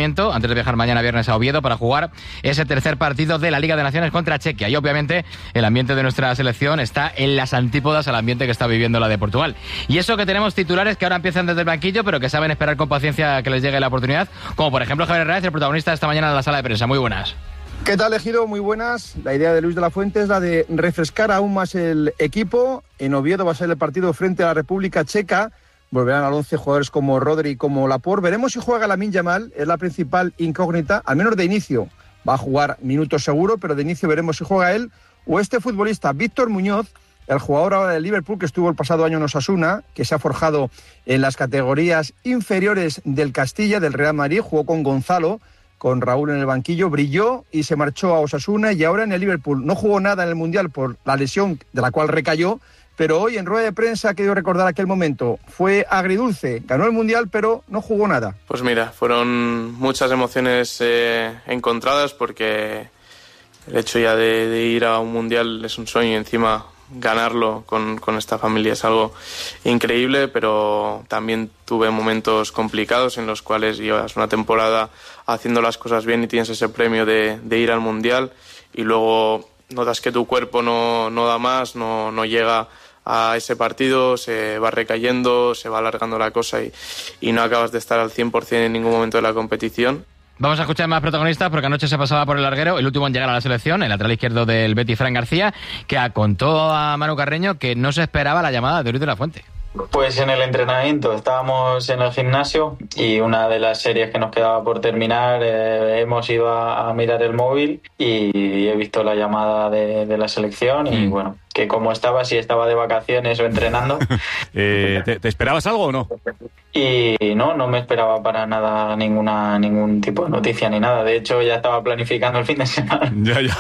entrenamiento antes de viajar mañana viernes a Oviedo para jugar ese tercer partido de la Liga de Naciones contra Chequia. Y obviamente el ambiente de nuestra selección está en las antípodas al ambiente que está viviendo la de Portugal. Y eso que tenemos titulares que ahora empiezan desde el banquillo, pero que saben esperar con paciencia que les llegue la oportunidad, como por ejemplo Javier Hernández, el protagonista de esta mañana de la sala de prensa. Muy buenas. ¿Qué tal, Ejido? Muy buenas. La idea de Luis de la Fuente es la de refrescar aún más el equipo. En Oviedo va a ser el partido frente a la República Checa. Volverán al 11 jugadores como Rodri y como Laporte. Veremos si juega Lamine Yamal, es la principal incógnita, al menos de inicio. Va a jugar minutos seguro, pero de inicio veremos si juega él o este futbolista, Víctor Muñoz, el jugador ahora del Liverpool que estuvo el pasado año en Osasuna, que se ha forjado en las categorías inferiores del Castilla, del Real Madrid, jugó con Gonzalo, con Raúl en el banquillo, brilló y se marchó a Osasuna y ahora en el Liverpool. No jugó nada en el Mundial por la lesión de la cual recayó, pero hoy en rueda de prensa ha querido recordar aquel momento. Fue agridulce, ganó el Mundial, pero no jugó nada. Pues mira, fueron muchas emociones encontradas, porque el hecho ya de ir a un Mundial es un sueño, y encima ganarlo con esta familia es algo increíble, pero también tuve momentos complicados en los cuales llevas una temporada haciendo las cosas bien y tienes ese premio de ir al Mundial y luego notas que tu cuerpo no da más, no llega a ese partido, se va recayendo, se va alargando la cosa y no acabas de estar al 100% en ningún momento de la competición. Vamos a escuchar más protagonistas porque anoche se pasaba por el larguero, el último en llegar a la selección, el lateral izquierdo del Betis, Fran García, que contó a Manu Carreño que no se esperaba la llamada de Luis de la Fuente. Pues en el entrenamiento estábamos en el gimnasio y una de las series que nos quedaba por terminar hemos ido a mirar el móvil y he visto la llamada de la selección y bueno, que como estaba, si estaba de vacaciones o entrenando. ¿Te esperabas algo o no? Y no me esperaba para nada ningún tipo de noticia ni nada. De hecho, ya estaba planificando el fin de semana. Ya.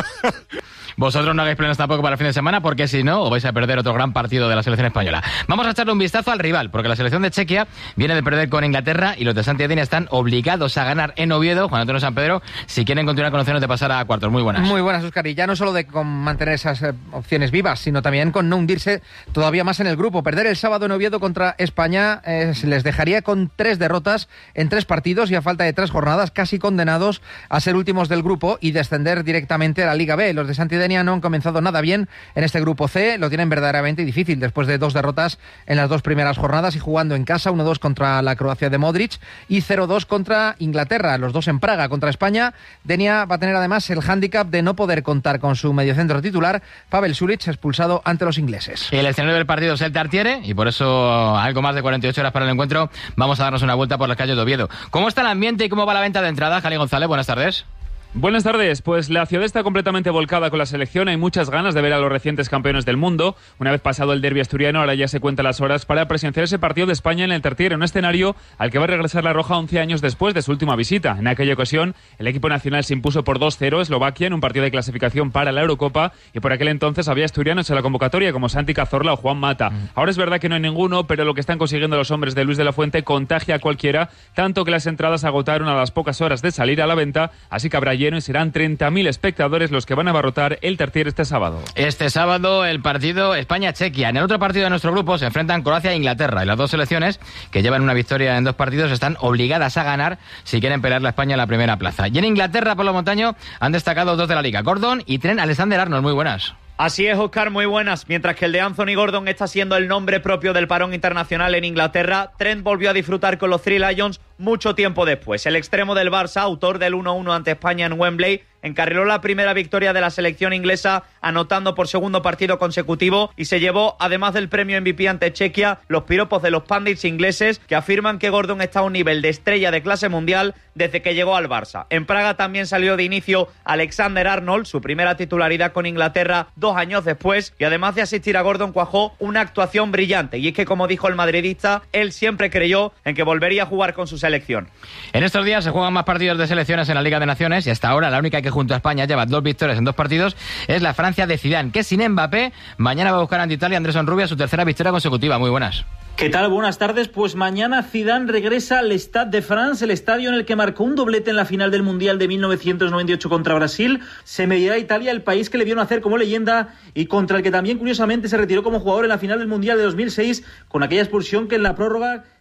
Vosotros no hagáis planes tampoco para el fin de semana, porque si no, os vais a perder otro gran partido de la selección española. Vamos a echarle un vistazo al rival, porque la selección de Chequia viene de perder con Inglaterra y los de Santi Edine están obligados a ganar en Oviedo, Juan Antonio San Pedro, si quieren continuar con opciones de pasar a cuartos. Muy buenas. Muy buenas, Óscar. Y ya no solo con mantener esas opciones vivas, sino también con no hundirse todavía más en el grupo. Perder el sábado en Oviedo contra España les dejaría con 3 derrotas en 3 partidos y a falta de 3 jornadas casi condenados a ser últimos del grupo y descender directamente a la Liga B. Los de Santi Edine no han comenzado nada bien en este grupo C, lo tienen verdaderamente difícil después de 2 derrotas en las 2 primeras jornadas y jugando en casa 1-2 contra la Croacia de Modric y 0-2 contra Inglaterra, los 2 en Praga. Contra España, Denia va a tener además el hándicap de no poder contar con su mediocentro titular, Pavel Sulic, expulsado ante los ingleses. El escenario del partido es el Tartiere y por eso algo más de 48 horas para el encuentro vamos a darnos una vuelta por las calles de Oviedo. ¿Cómo está el ambiente y cómo va la venta de entrada? Jali González, buenas tardes. Buenas tardes, pues la ciudad está completamente volcada con la selección, hay muchas ganas de ver a los recientes campeones del mundo. Una vez pasado el derbi asturiano, ahora ya se cuentan las horas para presenciar ese partido de España en el Tartiere, un escenario al que va a regresar la Roja 11 años después de su última visita. En aquella ocasión, el equipo nacional se impuso por 2-0 a Eslovaquia en un partido de clasificación para la Eurocopa y por aquel entonces había asturianos en la convocatoria como Santi Cazorla o Juan Mata. Ahora es verdad que no hay ninguno, pero lo que están consiguiendo los hombres de Luis de la Fuente contagia a cualquiera, tanto que las entradas agotaron a las pocas horas de salir a la venta, así que habrá lleno y serán 30.000 espectadores los que van a abarrotar el Tartiere este sábado. Este sábado el partido España-Chequia. En el otro partido de nuestro grupo se enfrentan Croacia e Inglaterra y las 2 selecciones que llevan una victoria en 2 partidos están obligadas a ganar si quieren pelear la España en la primera plaza. Y en Inglaterra, Pablo Montaño, han destacado 2 de la Liga, Gordon y Trent Alexander-Arnold. Muy buenas. Así es, Óscar, muy buenas. Mientras que el de Anthony Gordon está siendo el nombre propio del parón internacional en Inglaterra, Trent volvió a disfrutar con los Three Lions mucho tiempo después. El extremo del Barça, autor del 1-1 ante España en Wembley, encarriló la primera victoria de la selección inglesa anotando por segundo partido consecutivo y se llevó, además del premio MVP ante Chequia, los piropos de los pundits ingleses que afirman que Gordon está a un nivel de estrella de clase mundial desde que llegó al Barça. En Praga también salió de inicio Alexander-Arnold, su primera titularidad con Inglaterra 2 años después, y además de asistir a Gordon cuajó una actuación brillante, y es que, como dijo el madridista, él siempre creyó en que volvería a jugar con su selección. En estos días se juegan más partidos de selecciones en la Liga de Naciones y hasta ahora la única que junto a España lleva 2 victorias en 2 partidos es la Francia de Zidane, que sin Mbappé mañana va a buscar ante Italia Andrés Onrubia su tercera victoria consecutiva. Muy buenas. ¿Qué tal? Buenas tardes. Pues mañana Zidane regresa al Stade de France, el estadio en el que marcó un doblete en la final del Mundial de 1998 contra Brasil. Se medirá a Italia, el país que le vio nacer como leyenda y contra el que también curiosamente se retiró como jugador en la final del Mundial de 2006 con aquella expulsión que en la prórroga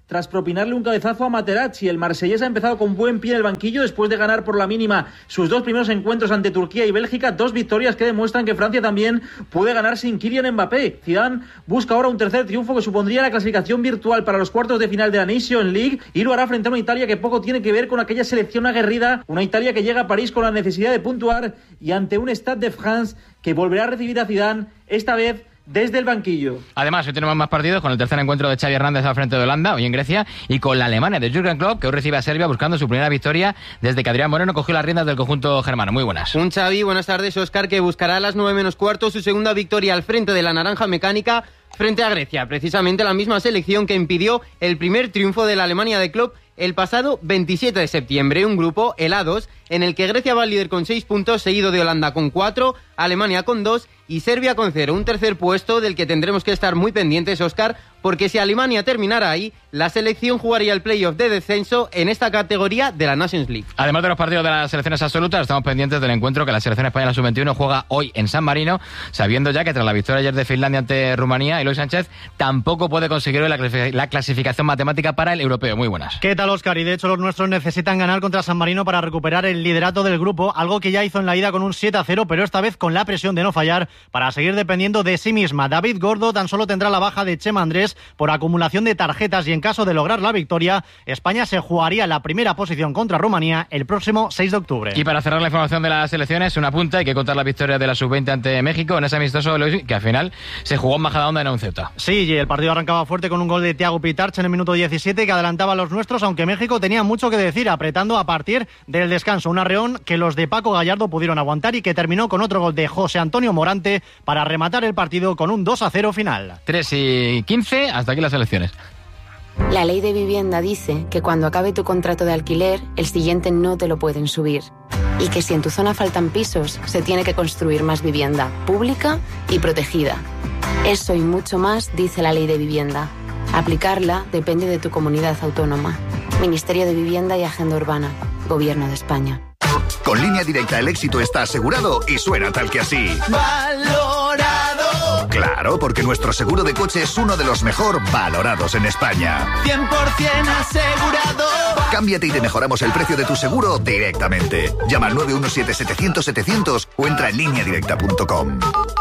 tras propinarle un cabezazo a Materazzi. El marsellés ha empezado con buen pie en el banquillo después de ganar por la mínima sus 2 primeros encuentros ante Turquía y Bélgica, 2 victorias que demuestran que Francia también puede ganar sin Kylian Mbappé. Zidane busca ahora un tercer triunfo que supondría la clasificación virtual para los cuartos de final de la Nation League y lo hará frente a una Italia que poco tiene que ver con aquella selección aguerrida, una Italia que llega a París con la necesidad de puntuar y ante un Stade de France que volverá a recibir a Zidane, esta vez desde el banquillo. Además, hoy tenemos más partidos con el tercer encuentro de Xavi Hernández al frente de Holanda, hoy en Grecia, y con la Alemania de Jürgen Klopp, que hoy recibe a Serbia buscando su primera victoria desde que Adrián Moreno cogió las riendas del conjunto germano. Muy buenas. Un Xavi, buenas tardes, Óscar, que buscará a las 9:15 su segunda victoria al frente de la Naranja Mecánica frente a Grecia, precisamente la misma selección que impidió el primer triunfo de la Alemania de Klopp el pasado 27 de septiembre, un grupo, el A2, en el que Grecia va líder con 6 puntos, seguido de Holanda con 4, Alemania con 2 y Serbia con 0. Un tercer puesto del que tendremos que estar muy pendientes, Óscar, porque si Alemania terminara ahí, la selección jugaría el playoff de descenso en esta categoría de la Nations League. Además de los partidos de las selecciones absolutas, estamos pendientes del encuentro que la selección española sub-21 juega hoy en San Marino, sabiendo ya que tras la victoria ayer de Finlandia ante Rumanía, Eloy Sánchez tampoco puede conseguir hoy la clasificación matemática para el europeo. Muy buenas. ¿Qué tal, Óscar? Y de hecho los nuestros necesitan ganar contra San Marino para recuperar el liderato del grupo, algo que ya hizo en la ida con un 7-0, pero esta vez con la presión de no fallar para seguir dependiendo de sí misma. David Gordo tan solo tendrá la baja de Chema Andrés por acumulación de tarjetas y en caso de lograr la victoria, España se jugaría la primera posición contra Rumanía el próximo 6 de octubre. Y para cerrar la información de las selecciones, una punta, hay que contar la victoria de la sub-20 ante México en ese amistoso que al final se jugó en Majadahonda en un Ceuta. Sí, y el partido arrancaba fuerte con un gol de Thiago Pitarch en el minuto 17 que adelantaba a los nuestros, aunque México tenía mucho que decir, apretando a partir del descanso. Un arreón que los de Paco Gallardo pudieron aguantar y que terminó con otro gol de José Antonio Morante para rematar el partido con un 2-0 final. 3:15, hasta aquí las elecciones. La ley de vivienda dice que cuando acabe tu contrato de alquiler, el siguiente no te lo pueden subir. Y que si en tu zona faltan pisos, se tiene que construir más vivienda, pública y protegida. Eso y mucho más dice la ley de vivienda. Aplicarla depende de tu comunidad autónoma. Ministerio de Vivienda y Agenda Urbana. Gobierno de España. Con Línea Directa el éxito está asegurado y suena tal que así. ¡Valorado! Claro, porque nuestro seguro de coche es uno de los mejor valorados en España. 100% asegurado. Cámbiate y te mejoramos el precio de tu seguro directamente. Llama al 917-700-700 o entra en lineadirecta.com.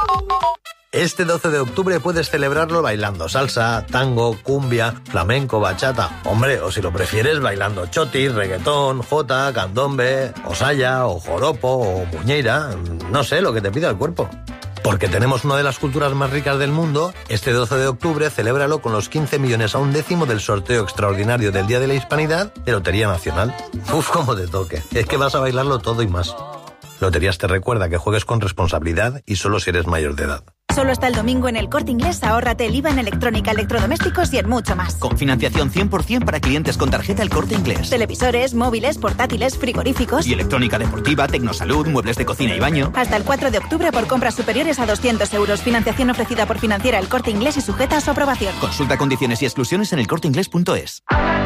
Este 12 de octubre puedes celebrarlo bailando salsa, tango, cumbia, flamenco, bachata. Hombre, o si lo prefieres, bailando chotis, reggaetón, jota, candombe, o saya, o joropo, o muñeira. No sé, lo que te pida el cuerpo. Porque tenemos una de las culturas más ricas del mundo, este 12 de octubre celébralo con los 15 millones a un décimo del sorteo extraordinario del Día de la Hispanidad de Lotería Nacional. Uf, cómo te toque. Es que vas a bailarlo todo y más. Loterías te recuerda que juegues con responsabilidad y solo si eres mayor de edad. Solo hasta el domingo en El Corte Inglés, ahórrate el IVA en electrónica, electrodomésticos y en mucho más. Con financiación 100% para clientes con tarjeta El Corte Inglés. Televisores, móviles, portátiles, frigoríficos. Y electrónica deportiva, tecnosalud, muebles de cocina y baño. Hasta el 4 de octubre por compras superiores a 200 euros. Financiación ofrecida por Financiera El Corte Inglés y sujeta a su aprobación. Consulta condiciones y exclusiones en elcorteinglés.es.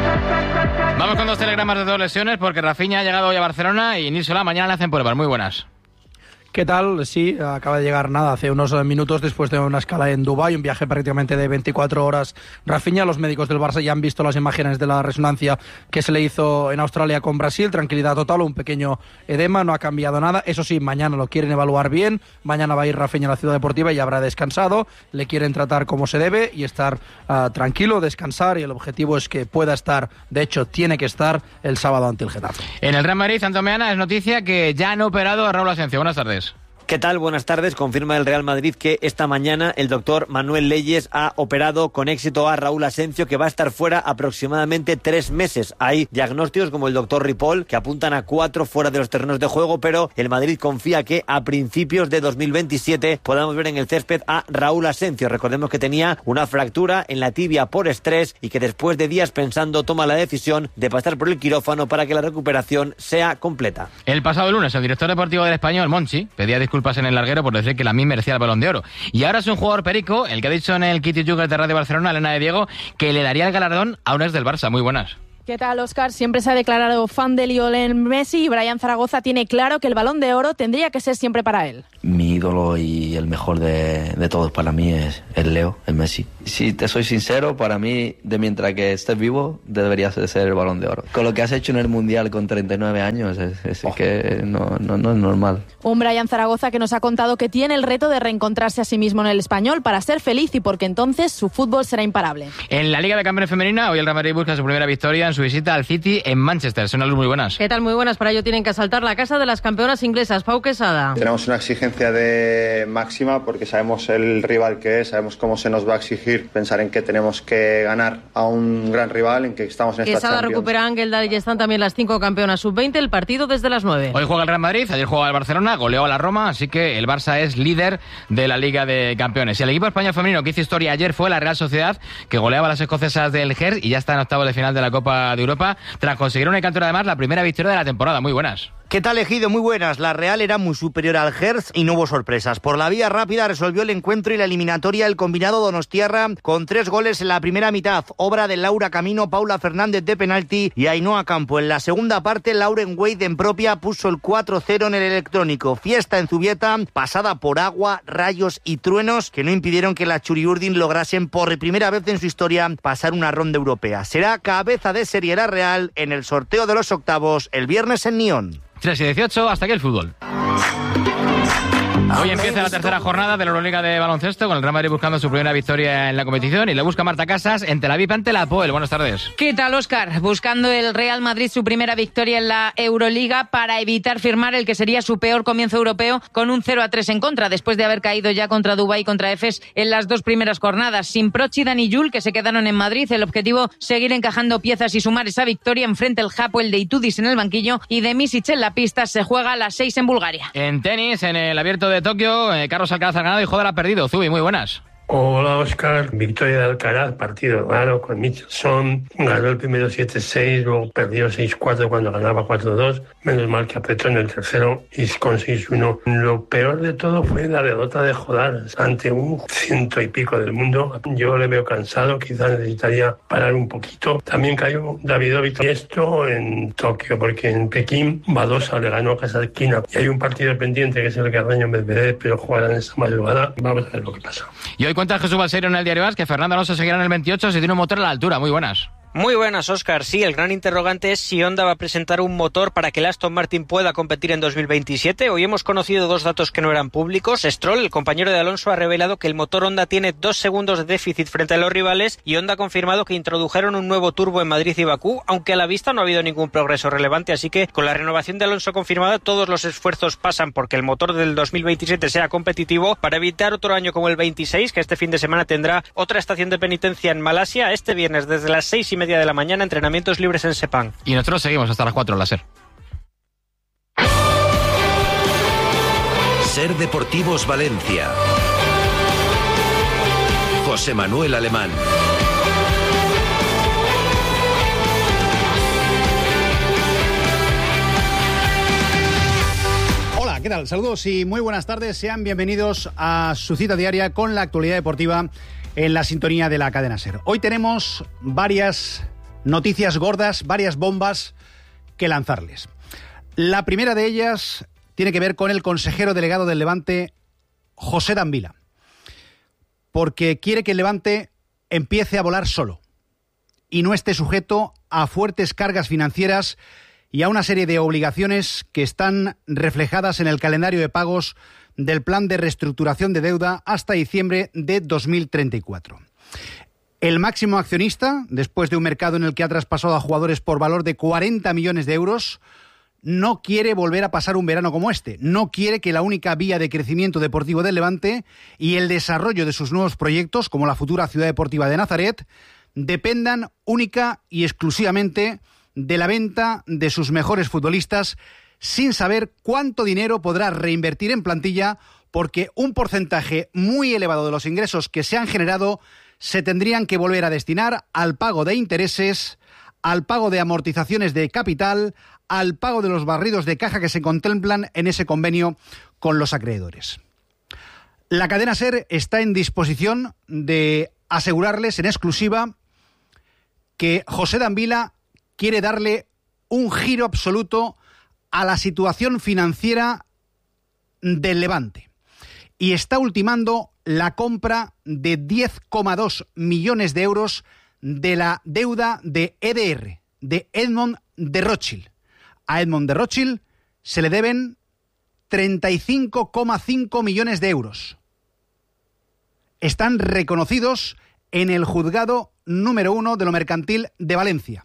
Vamos con 2 telegramas de 2 lesiones porque Rafinha ha llegado hoy a Barcelona y Nil Solá mañana le hacen pruebas. Muy buenas. ¿Qué tal? Sí, acaba de llegar hace unos minutos después de una escala en Dubái, un viaje prácticamente de 24 horas. Rafinha, los médicos del Barça ya han visto las imágenes de la resonancia que se le hizo en Australia con Brasil. Tranquilidad total, un pequeño edema, no ha cambiado nada. Eso sí, mañana lo quieren evaluar bien. Mañana va a ir Rafinha a la Ciudad Deportiva y habrá descansado. Le quieren tratar como se debe y estar tranquilo, descansar. Y el objetivo es que pueda estar, de hecho, tiene que estar el sábado ante el Getafe. En el Real Madrid, Santo Meana, es noticia que ya han operado a Raúl Asensio. Buenas tardes. ¿Qué tal? Buenas tardes. Confirma el Real Madrid que esta mañana el doctor Manuel Leyes ha operado con éxito a Raúl Asensio, que va a estar fuera aproximadamente 3 meses. Hay diagnósticos como el doctor Ripoll que apuntan a 4 fuera de los terrenos de juego, pero el Madrid confía que a principios de 2027 podamos ver en el césped a Raúl Asensio. Recordemos que tenía una fractura en la tibia por estrés y que después de días pensando toma la decisión de pasar por el quirófano para que la recuperación sea completa. El pasado lunes el director deportivo del Español, Monchi, pedía disculpas en el larguero por decir que Lamine merecía el Balón de Oro. Y ahora es un jugador perico, el que ha dicho en el Kitty Jugger de Radio Barcelona, Elena de Diego, que le daría el galardón a un ex del Barça. Muy buenas. ¿Qué tal, Óscar? Siempre se ha declarado fan de Lionel Messi y Brian Zaragoza tiene claro que el Balón de Oro tendría que ser siempre para él. Mi ídolo y el mejor de todos para mí es el Leo, el Messi. Si te soy sincero, para mí, de mientras que estés vivo, deberías de ser el Balón de Oro. Con lo que has hecho en el Mundial con 39 años, es que no es normal. Un Brian Zaragoza que nos ha contado que tiene el reto de reencontrarse a sí mismo en el Español para ser feliz y porque entonces su fútbol será imparable. En la Liga de Campeones Femenina, hoy el Real Madrid busca su primera victoria en su visita al City en Manchester. Son algo muy buenas. ¿Qué tal? Muy buenas. Para ello tienen que asaltar la casa de las campeonas inglesas. Pau Quesada. Tenemos una exigencia de máxima porque sabemos el rival que es, sabemos cómo se nos va a exigir, pensar en que tenemos que ganar a un gran rival, en que estamos en esta Quesada Champions. recupera a Ángel y están también las 5 campeonas sub-20, el partido desde las 9. Hoy juega el Real Madrid, ayer jugaba el Barcelona, goleó a la Roma, así que el Barça es líder de la Liga de Campeones. Y el equipo español femenino que hizo historia ayer fue la Real Sociedad, que goleaba a las escocesas del Gers y ya está en octavos de final de la Copa de Europa, tras conseguir una cantora además la primera victoria de la temporada. Muy buenas. ¿Qué tal, Ejido? Muy buenas. La Real era muy superior al Gers y no hubo sorpresas. Por la vía rápida resolvió el encuentro y la eliminatoria el combinado donostiarra con 3 goles en la primera mitad, obra de Laura Camino, Paula Fernández de penalti y Ainhoa Campo. En la segunda parte, Lauren Wade en propia puso el 4-0 en el electrónico. Fiesta en Zubieta, pasada por agua, rayos y truenos que no impidieron que las Churiurdin lograsen por primera vez en su historia pasar una ronda europea. Será cabeza de serie la Real en el sorteo de los octavos el viernes en Nyon. 3:18, hasta aquí el fútbol. Hoy empieza la tercera jornada de la Euroliga de baloncesto con el Real Madrid buscando su primera victoria en la competición y le busca Marta Casas en Tel Aviv ante la Apoel. Buenas tardes. ¿Qué tal, Óscar? Buscando el Real Madrid su primera victoria en la Euroliga para evitar firmar el que sería su peor comienzo europeo con un 0-3 en contra, después de haber caído ya contra Dubái y contra Efes en las 2 primeras jornadas. Sin Proch y Dani Jul, que se quedaron en Madrid, el objetivo seguir encajando piezas y sumar esa victoria. Enfrente el Hapoel de Itudis en el banquillo y de Misic en la pista. Se juega a las 6 en Bulgaria. En tenis, en el Abierto de Tokio, Carlos Alcaraz ha ganado y Joder ha perdido. Zubi, muy buenas. Hola, Óscar. Victoria de Alcaraz, partido raro con Michelson. Ganó el primero 7-6, luego perdió 6-4 cuando ganaba 4-2. Menos mal que apretó en el tercero y con 6-1. Lo peor de todo fue la derrota de Jodar ante un 100 y pico del mundo. Yo le veo cansado, quizás necesitaría parar un poquito. También cayó Davidovich. Y esto en Tokio, porque en Pekín Badosa le ganó a Kasatkina. Y hay un partido pendiente que es el Carreño Medvedev, pero jugarán esta madrugada. Vamos a ver lo que pasa. Y hoy cuenta Jesús Balseiro en el Diario AS que Fernando Alonso seguirá en el 28 si tiene un motor a la altura. Muy buenas. Muy buenas, Óscar. Sí, el gran interrogante es si Honda va a presentar un motor para que el Aston Martin pueda competir en 2027. Hoy hemos conocido 2 datos que no eran públicos. Stroll, el compañero de Alonso, ha revelado que el motor Honda tiene 2 segundos de déficit frente a los rivales y Honda ha confirmado que introdujeron un nuevo turbo en Madrid y Bakú, aunque a la vista no ha habido ningún progreso relevante, así que con la renovación de Alonso confirmada, todos los esfuerzos pasan porque el motor del 2027 sea competitivo para evitar otro año como el 26, que este fin de semana tendrá otra estación de penitencia en Malasia, este viernes desde las 6:30 de la mañana, entrenamientos libres en Sepang. Y nosotros seguimos hasta las 4 en la SER. SER Deportivos Valencia. José Manuel Alemán. Hola, ¿qué tal? Saludos y muy buenas tardes. Sean bienvenidos a su cita diaria con la actualidad deportiva en la sintonía de la cadena SER. Hoy tenemos varias noticias gordas, varias bombas que lanzarles. La primera de ellas tiene que ver con el consejero delegado del Levante, José Dambila, porque quiere que el Levante empiece a volar solo y no esté sujeto a fuertes cargas financieras y a una serie de obligaciones que están reflejadas en el calendario de pagos del plan de reestructuración de deuda hasta diciembre de 2034. El máximo accionista, después de un mercado en el que ha traspasado a jugadores por valor de 40 millones de euros, no quiere volver a pasar un verano como este. No quiere que la única vía de crecimiento deportivo del Levante y el desarrollo de sus nuevos proyectos, como la futura Ciudad Deportiva de Nazaret, dependan única y exclusivamente de la venta de sus mejores futbolistas, sin saber cuánto dinero podrá reinvertir en plantilla, porque un porcentaje muy elevado de los ingresos que se han generado se tendrían que volver a destinar al pago de intereses, al pago de amortizaciones de capital, al pago de los barridos de caja que se contemplan en ese convenio con los acreedores. La cadena SER está en disposición de asegurarles en exclusiva que José Dambila quiere darle un giro absoluto a la situación financiera del Levante y está ultimando la compra de 10,2 millones de euros de la deuda de EDR, de Edmond de Rothschild. A Edmond de Rothschild se le deben 35,5 millones de euros. Están reconocidos en el juzgado número 1 de lo mercantil de Valencia.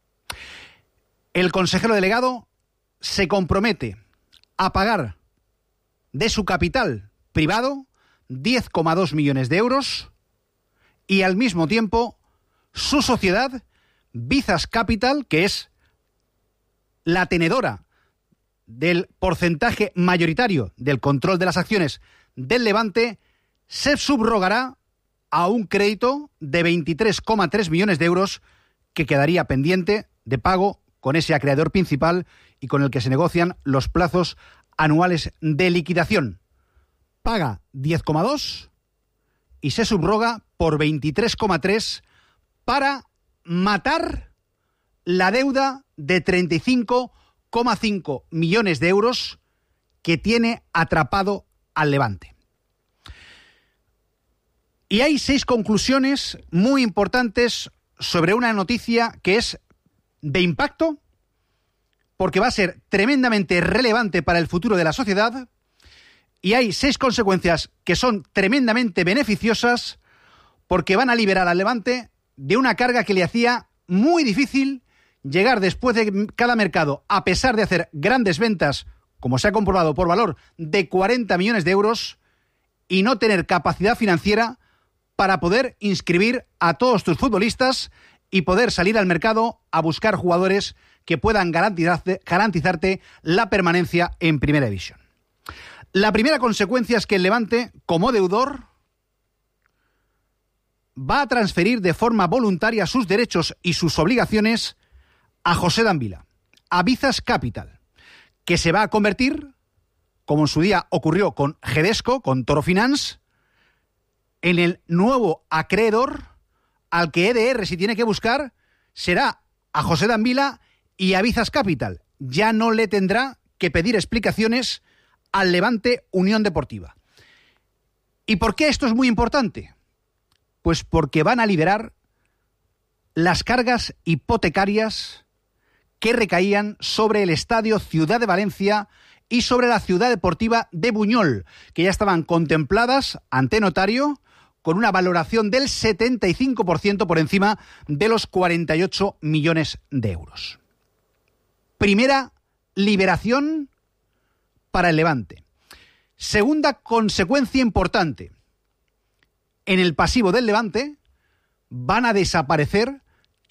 El consejero delegado se compromete a pagar de su capital privado 10,2 millones de euros y al mismo tiempo su sociedad, Vizas Capital, que es la tenedora del porcentaje mayoritario del control de las acciones del Levante, se subrogará a un crédito de 23,3 millones de euros que quedaría pendiente de pago con ese acreedor principal y con el que se negocian los plazos anuales de liquidación. Paga 10,2 y se subroga por 23,3 para matar la deuda de 35,5 millones de euros que tiene atrapado al Levante. Y hay 6 conclusiones muy importantes sobre una noticia que es de impacto, porque va a ser tremendamente relevante para el futuro de la sociedad, y hay 6 consecuencias que son tremendamente beneficiosas, porque van a liberar al Levante de una carga que le hacía muy difícil llegar después de cada mercado, a pesar de hacer grandes ventas, como se ha comprobado, por valor de 40 millones de euros, y no tener capacidad financiera para poder inscribir a todos tus futbolistas y poder salir al mercado a buscar jugadores que puedan garantizarte la permanencia en Primera División. La primera consecuencia es que el Levante, como deudor, va a transferir de forma voluntaria sus derechos y sus obligaciones a José Dambila, a Vizas Capital, que se va a convertir, como en su día ocurrió con Gedesco, con Toro Finance, en el nuevo acreedor al que EDR, si tiene que buscar, será a José Dambila y a Vizas Capital. Ya no le tendrá que pedir explicaciones al Levante Unión Deportiva. ¿Y por qué esto es muy importante? Pues porque van a liberar las cargas hipotecarias que recaían sobre el Estadio Ciudad de Valencia y sobre la Ciudad Deportiva de Buñol, que ya estaban contempladas ante notario con una valoración del 75% por encima de los 48 millones de euros. Primera liberación para el Levante. Segunda consecuencia importante. En el pasivo del Levante van a desaparecer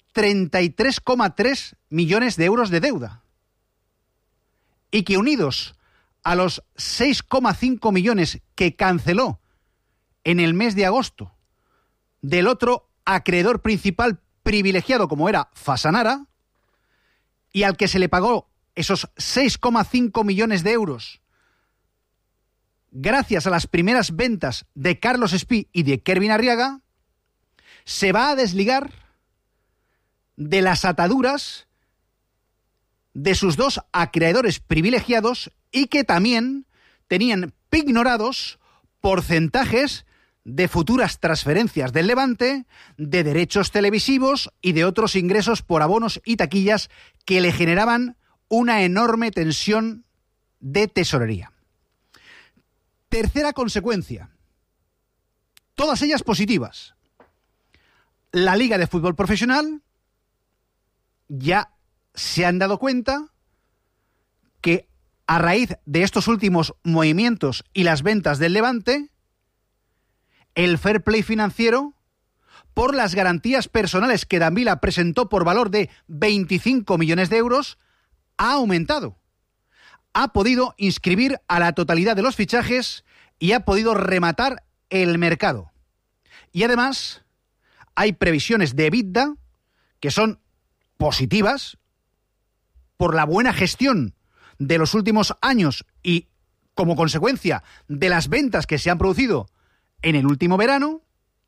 33,3 millones de euros de deuda. Y que unidos a los 6,5 millones que canceló en el mes de agosto del otro acreedor principal privilegiado como era Fasanara, y al que se le pagó esos 6,5 millones de euros gracias a las primeras ventas de Carlos Espí y de Kervin Arriaga, se va a desligar de las ataduras de sus 2 acreedores privilegiados y que también tenían pignorados porcentajes de futuras transferencias del Levante, de derechos televisivos y de otros ingresos por abonos y taquillas que le generaban una enorme tensión de tesorería. Tercera consecuencia, todas ellas positivas. La Liga de Fútbol Profesional ya se han dado cuenta que a raíz de estos últimos movimientos y las ventas del Levante, el fair play financiero, por las garantías personales que Dambila presentó por valor de 25 millones de euros, ha aumentado. Ha podido inscribir a la totalidad de los fichajes y ha podido rematar el mercado. Y además, hay previsiones de EBITDA que son positivas por la buena gestión de los últimos años y como consecuencia de las ventas que se han producido en el último verano,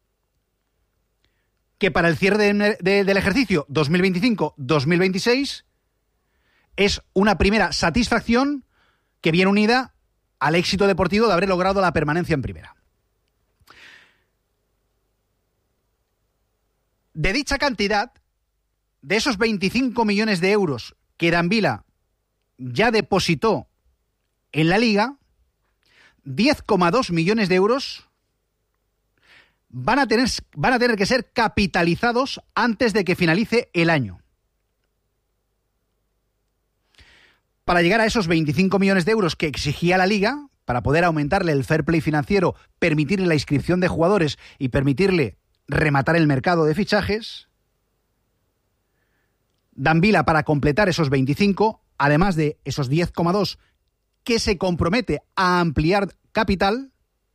que para el cierre del ejercicio 2025-2026 es una primera satisfacción que viene unida al éxito deportivo de haber logrado la permanencia en primera. De dicha cantidad, de esos 25 millones de euros que Danvila ya depositó en la Liga, 10,2 millones de euros van a tener que ser capitalizados antes de que finalice el año. Para llegar a esos 25 millones de euros que exigía la Liga, para poder aumentarle el fair play financiero, permitirle la inscripción de jugadores y permitirle rematar el mercado de fichajes, Danvila, para completar esos 25, además de esos 10,2 que se compromete a ampliar capital,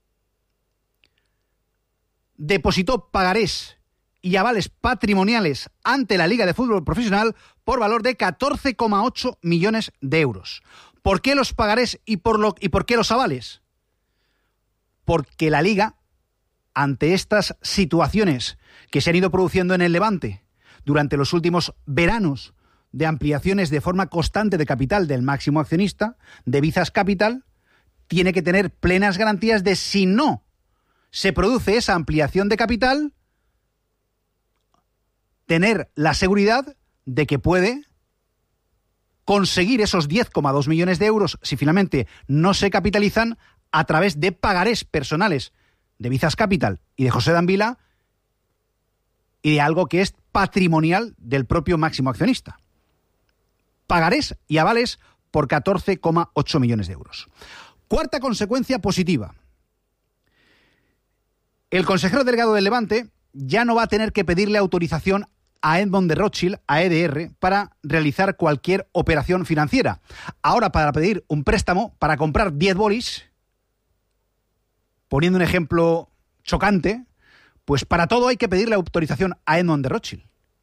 depositó pagarés y avales patrimoniales ante la Liga de Fútbol Profesional por valor de 14,8 millones de euros. ¿Por qué los pagarés y por qué los avales? Porque la Liga, ante estas situaciones que se han ido produciendo en el Levante durante los últimos veranos de ampliaciones de forma constante de capital del máximo accionista, de Vizas Capital, tiene que tener plenas garantías de, si no se produce esa ampliación de capital, tener la seguridad de que puede conseguir esos 10,2 millones de euros, si finalmente no se capitalizan, a través de pagarés personales de Vizas Capital y de José Danvila, y de algo que es patrimonial del propio máximo accionista. Pagarés y avales por 14,8 millones de euros. Cuarta consecuencia positiva. El consejero delegado del Levante ya no va a tener que pedirle autorización a Edmond de Rothschild, a EDR, para realizar cualquier operación financiera. Ahora, para pedir un préstamo para comprar 10 bolis, poniendo un ejemplo chocante, pues para todo hay que pedirle autorización a Edmond de Rothschild.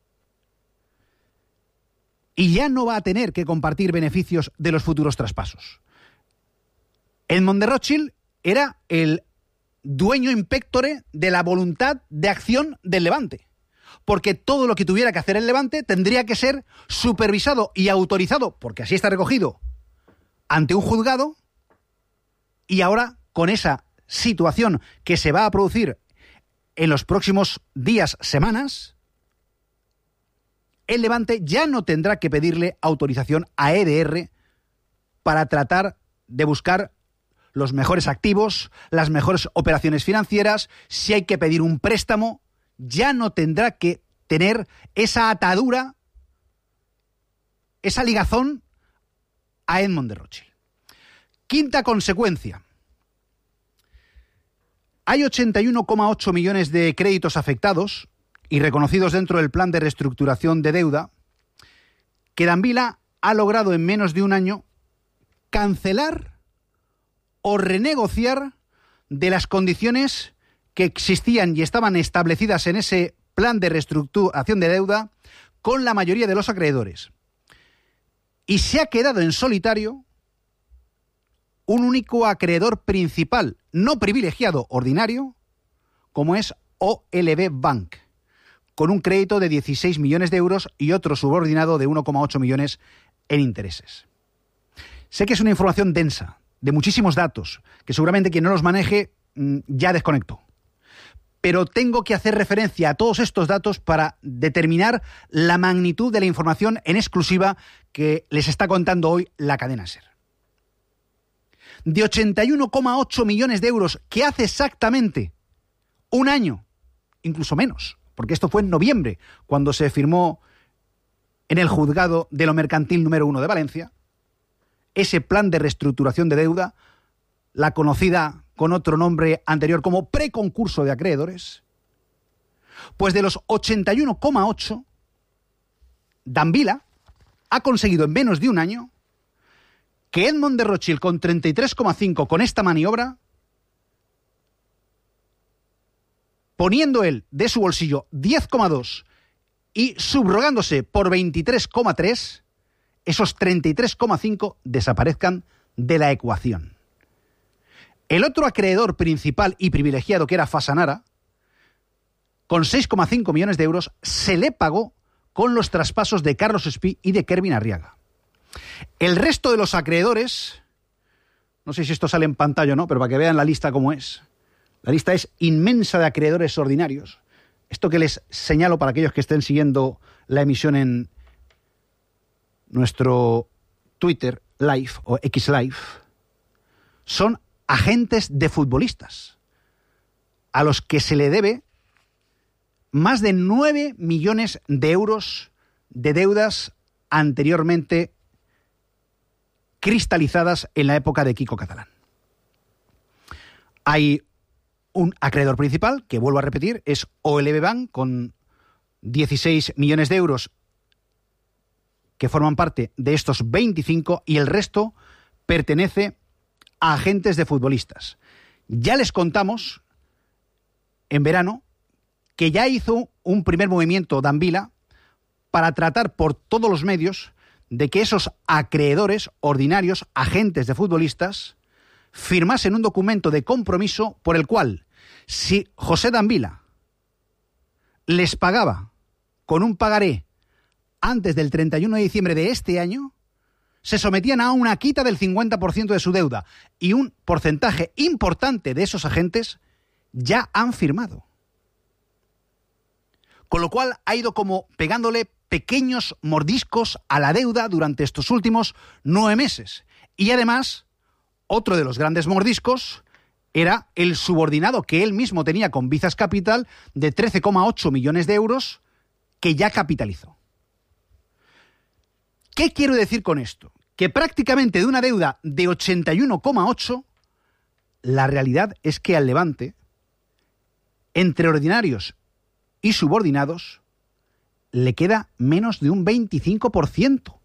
Y ya no va a tener que compartir beneficios de los futuros traspasos. Edmond de Rothschild era el dueño impectore de la voluntad de acción del Levante, porque todo lo que tuviera que hacer el Levante tendría que ser supervisado y autorizado, porque así está recogido, ante un juzgado. Y ahora, con esa situación que se va a producir en los próximos días, semanas, el Levante ya no tendrá que pedirle autorización a EDR para tratar de buscar los mejores activos, las mejores operaciones financieras. Si hay que pedir un préstamo, ya no tendrá que tener esa atadura, esa ligazón a Edmond de Rothschild. Quinta consecuencia. Hay 81,8 millones de créditos afectados y reconocidos dentro del plan de reestructuración de deuda que Danvila ha logrado en menos de un año cancelar o renegociar de las condiciones que existían y estaban establecidas en ese plan de reestructuración de deuda con la mayoría de los acreedores. Y se ha quedado en solitario un único acreedor principal, no privilegiado, ordinario, como es OLB Bank, con un crédito de 16 millones de euros y otro subordinado de 1,8 millones en intereses. Sé que es una información densa, de muchísimos datos, que seguramente quien no los maneje ya desconectó. Pero tengo que hacer referencia a todos estos datos para determinar la magnitud de la información en exclusiva que les está contando hoy la cadena SER. De 81,8 millones de euros, que hace exactamente un año, incluso menos, porque esto fue en noviembre, cuando se firmó en el juzgado de lo mercantil número 1 de Valencia, ese plan de reestructuración de deuda, la conocida con otro nombre anterior como preconcurso de acreedores, pues de los 81,8, Danvila ha conseguido en menos de un año que Edmond de Rothschild, con 33,5, con esta maniobra, poniendo él de su bolsillo 10,2 y subrogándose por 23,3, esos 33,5 desaparezcan de la ecuación. El otro acreedor principal y privilegiado, que era Fasanara, con 6,5 millones de euros, se le pagó con los traspasos de Carlos Espí y de Kervin Arriaga. El resto de los acreedores no sé si esto sale en pantalla o no, pero para que vean la lista cómo es. La lista es inmensa de acreedores ordinarios. Esto que les señalo para aquellos que estén siguiendo la emisión en nuestro Twitter Live o X Live, son agentes de futbolistas a los que se le debe más de 9 millones de euros de deudas anteriormente cristalizadas en la época de Kiko Catalán. Hay un acreedor principal, que vuelvo a repetir, es OLB Bank, con 16 millones de euros que forman parte de estos 25, y el resto pertenece a agentes de futbolistas. Ya les contamos en verano que ya hizo un primer movimiento Danvila para tratar por todos los medios de que esos acreedores ordinarios, agentes de futbolistas, firmasen un documento de compromiso por el cual, si José Danvila les pagaba con un pagaré antes del 31 de diciembre de este año, se sometían a una quita del 50% de su deuda, y un porcentaje importante de esos agentes ya han firmado. Con lo cual ha ido como pegándole pequeños mordiscos a la deuda durante estos últimos 9 meses. Y además, otro de los grandes mordiscos era el subordinado que él mismo tenía con Vizas Capital de 13,8 millones de euros que ya capitalizó. ¿Qué quiero decir con esto? Que prácticamente de una deuda de 81,8, la realidad es que al Levante, entre ordinarios y subordinados, le queda menos de un 25%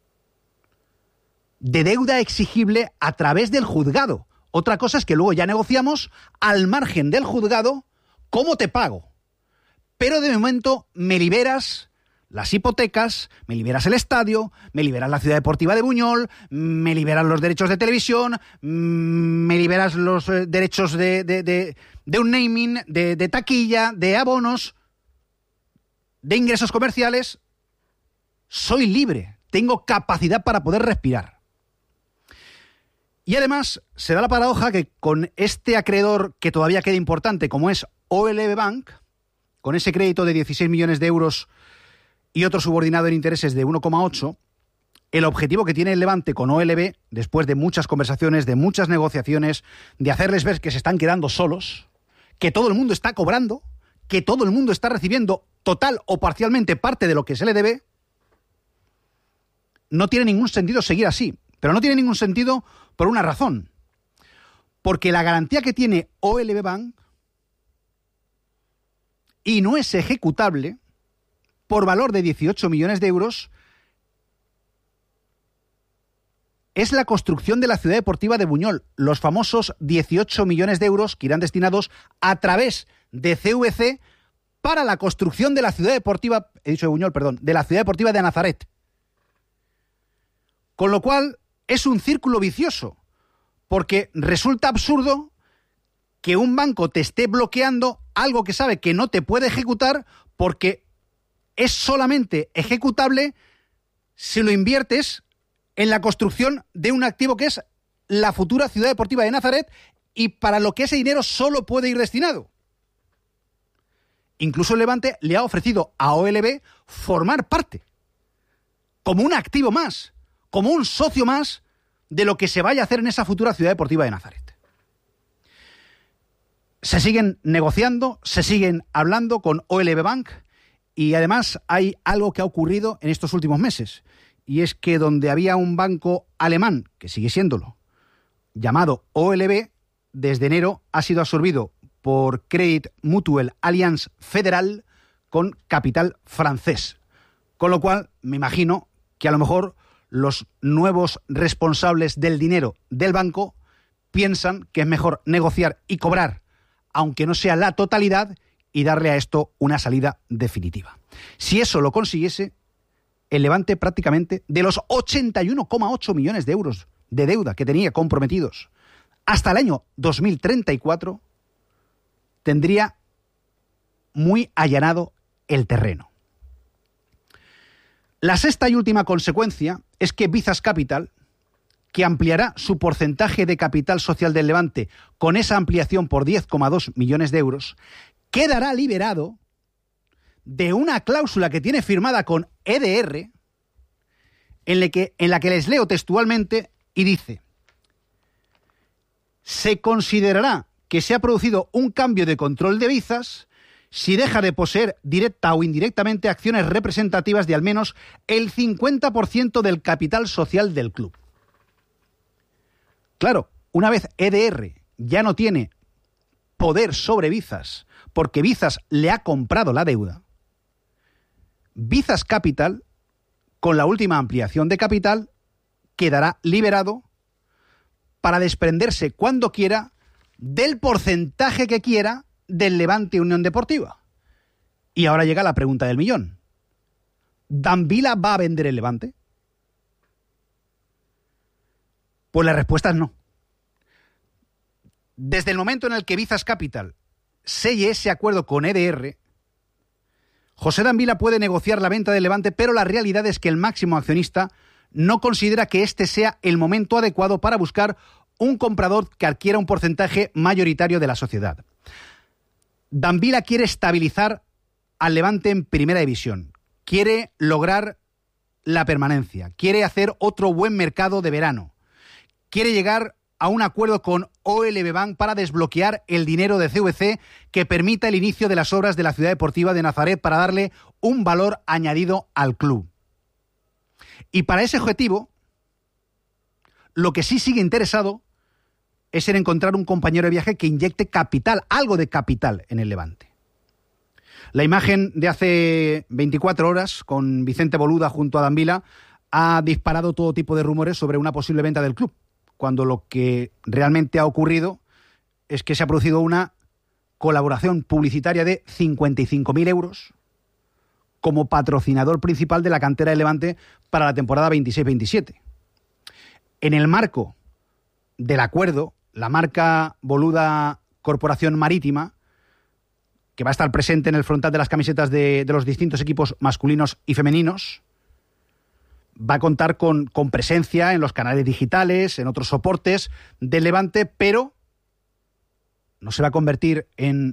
de deuda exigible a través del juzgado. Otra cosa es que luego ya negociamos al margen del juzgado cómo te pago. Pero de momento me liberas las hipotecas, me liberas el estadio, me liberas la ciudad deportiva de Buñol, me liberas los derechos de televisión, me liberas los derechos de un naming, de taquilla, de abonos, de ingresos comerciales. Soy libre, tengo capacidad para poder respirar. Y además se da la paradoja que con este acreedor que todavía queda importante, como es OLB Bank, con ese crédito de 16 millones de euros y otro subordinado en intereses de 1,8, el objetivo que tiene el Levante con OLB, después de muchas conversaciones, de muchas negociaciones, de hacerles ver que se están quedando solos, que todo el mundo está cobrando, que todo el mundo está recibiendo total o parcialmente parte de lo que se le debe, no tiene ningún sentido seguir así. Pero no tiene ningún sentido por una razón. Porque la garantía que tiene OLB Bank y no es ejecutable por valor de 18 millones de euros es la construcción de la ciudad deportiva de Buñol, los famosos 18 millones de euros que irán destinados a través de CVC para la construcción de la ciudad deportiva, he dicho de Buñol, perdón, de la ciudad deportiva de Nazaret. Con lo cual es un círculo vicioso, porque resulta absurdo que un banco te esté bloqueando algo que sabe que no te puede ejecutar porque es solamente ejecutable si lo inviertes en la construcción de un activo que es la futura ciudad deportiva de Nazaret, y para lo que ese dinero solo puede ir destinado. Incluso el Levante le ha ofrecido a OLB formar parte, como un activo más, como un socio más de lo que se vaya a hacer en esa futura ciudad deportiva de Nazaret. Se siguen negociando, se siguen hablando con OLB Bank, y además hay algo que ha ocurrido en estos últimos meses, y es que donde había un banco alemán, que sigue siéndolo, llamado OLB, desde enero ha sido absorbido por Credit Mutuel Allianz Federal con capital francés. Con lo cual, me imagino que a lo mejor los nuevos responsables del dinero del banco piensan que es mejor negociar y cobrar, aunque no sea la totalidad, y darle a esto una salida definitiva. Si eso lo consiguiese, el Levante prácticamente de los 81,8 millones de euros de deuda que tenía comprometidos hasta el año 2034, tendría muy allanado el terreno. La sexta y última consecuencia es que Vizas Capital que ampliará su porcentaje de capital social del Levante con esa ampliación por 10,2 millones de euros, quedará liberado de una cláusula que tiene firmada con EDR, en la que les leo textualmente y dice: se considerará que se ha producido un cambio de control de Bizas si deja de poseer directa o indirectamente acciones representativas de al menos el 50% del capital social del club. Claro, una vez EDR ya no tiene poder sobre Bizas porque Bizas le ha comprado la deuda, Bizas Capital, con la última ampliación de capital, quedará liberado para desprenderse cuando quiera del porcentaje que quiera del Levante Unión Deportiva. Y ahora llega la pregunta del millón. ¿Dambila va a vender el Levante? Pues la respuesta es no. Desde el momento en el que Bizas Capital selle ese acuerdo con EDR, José Dambila puede negociar la venta del Levante, pero la realidad es que el máximo accionista no considera que este sea el momento adecuado para buscar un comprador que adquiera un porcentaje mayoritario de la sociedad. Dambila quiere estabilizar al Levante en Primera División, quiere lograr la permanencia, quiere hacer otro buen mercado de verano, quiere llegar a un acuerdo con OLB Bank para desbloquear el dinero de CVC que permita el inicio de las obras de la Ciudad Deportiva de Nazaret para darle un valor añadido al club. Y para ese objetivo, lo que sí sigue interesado es en encontrar un compañero de viaje que inyecte capital, algo de capital en el Levante. La imagen de hace 24 horas con Vicente Boluda junto a Dambila ha disparado todo tipo de rumores sobre una posible venta del club, cuando lo que realmente ha ocurrido es que se ha producido una colaboración publicitaria de 55.000 euros como patrocinador principal de la cantera del Levante para la temporada 26-27. En el marco del acuerdo, la marca Boluda Corporación Marítima, que va a estar presente en el frontal de las camisetas de los distintos equipos masculinos y femeninos, va a contar con presencia en los canales digitales, en otros soportes del Levante, pero no se va a convertir en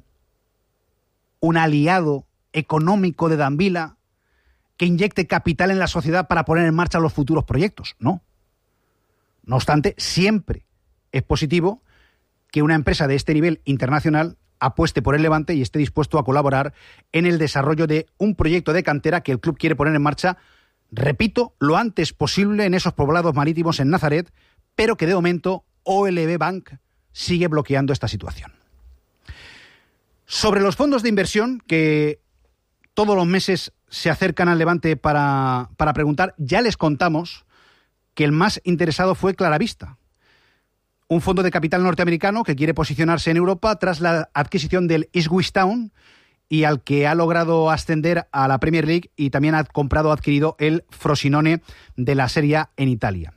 un aliado económico de Dambila que inyecte capital en la sociedad para poner en marcha los futuros proyectos. No. No obstante, siempre es positivo que una empresa de este nivel internacional apueste por el Levante y esté dispuesto a colaborar en el desarrollo de un proyecto de cantera que el club quiere poner en marcha, repito, lo antes posible en esos poblados marítimos en Nazaret, pero que de momento OLB Bank sigue bloqueando esta situación. Sobre los fondos de inversión que todos los meses se acercan al Levante para preguntar, ya les contamos que el más interesado fue Claravista, un fondo de capital norteamericano que quiere posicionarse en Europa tras la adquisición del Ipswich Town y al que ha logrado ascender a la Premier League y también ha adquirido el Frosinone de la Serie A en Italia.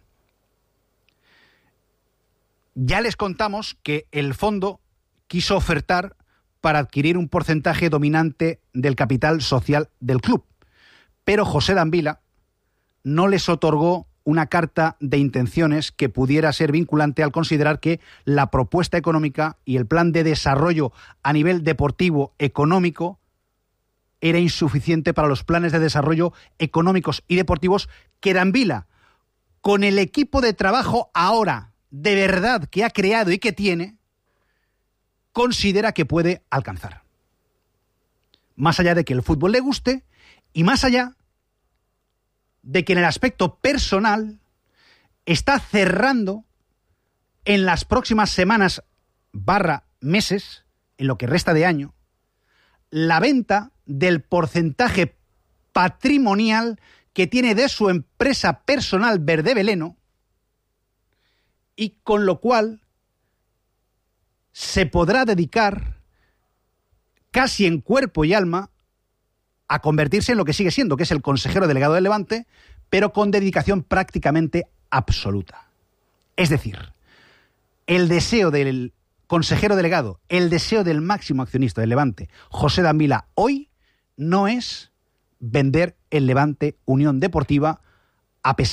Ya les contamos que el fondo quiso ofertar para adquirir un porcentaje dominante del capital social del club, pero José Dambila no les otorgó una carta de intenciones que pudiera ser vinculante al considerar que la propuesta económica y el plan de desarrollo a nivel deportivo económico era insuficiente para los planes de desarrollo económicos y deportivos que Dambila, con el equipo de trabajo ahora de verdad que ha creado y que tiene, considera que puede alcanzar. Más allá de que el fútbol le guste y más allá de que en el aspecto personal está cerrando en las próximas semanas / meses, en lo que resta de año, la venta del porcentaje patrimonial que tiene de su empresa personal Verde Veleno, y con lo cual se podrá dedicar casi en cuerpo y alma a convertirse en lo que sigue siendo, que es el consejero delegado del Levante, pero con dedicación prácticamente absoluta. Es decir, el deseo del consejero delegado, el deseo del máximo accionista del Levante, José Dambila, hoy no es vender el Levante Unión Deportiva, a pesar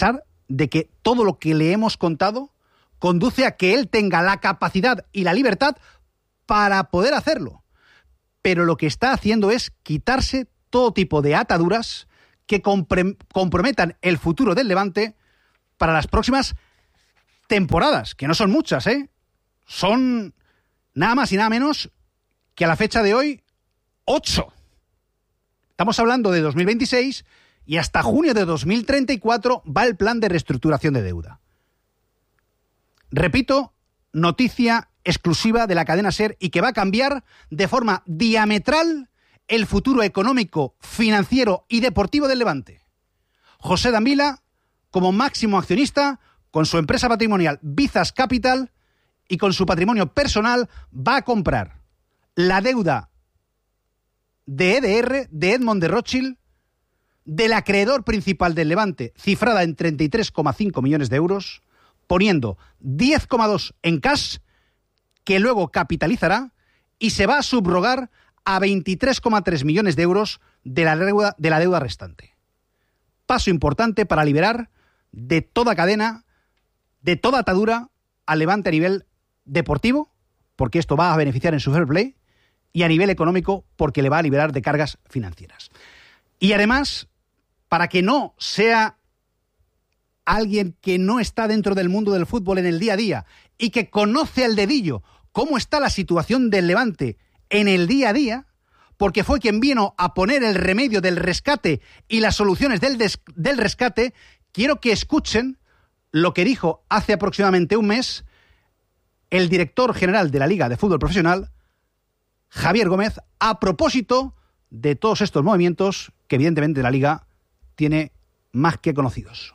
de que todo lo que le hemos contado conduce a que él tenga la capacidad y la libertad para poder hacerlo. Pero lo que está haciendo es quitarse todo tipo de ataduras que comprometan el futuro del Levante para las próximas temporadas, que no son muchas, ¿eh? Son nada más y nada menos que a la fecha de hoy 8. Estamos hablando de 2026 y hasta junio de 2034 va el plan de reestructuración de deuda. Repito, noticia exclusiva de la cadena SER y que va a cambiar de forma diametral el futuro económico, financiero y deportivo del Levante. José Dambila, como máximo accionista, con su empresa patrimonial Bizas Capital y con su patrimonio personal, va a comprar la deuda de EDR, de Edmond de Rothschild, del acreedor principal del Levante, cifrada en 33,5 millones de euros, poniendo 10,2 en cash, que luego capitalizará y se va a subrogar a 23,3 millones de euros de la deuda restante. Paso importante para liberar de toda cadena, de toda atadura al Levante a nivel deportivo, porque esto va a beneficiar en su fair play, y a nivel económico, porque le va a liberar de cargas financieras. Y además, para que no sea alguien que no está dentro del mundo del fútbol en el día a día y que conoce al dedillo cómo está la situación del Levante en el día a día, porque fue quien vino a poner el remedio del rescate y las soluciones del rescate, quiero que escuchen lo que dijo hace aproximadamente un mes el director general de la Liga de Fútbol Profesional, Javier Gómez, a propósito de todos estos movimientos que evidentemente la Liga tiene más que conocidos.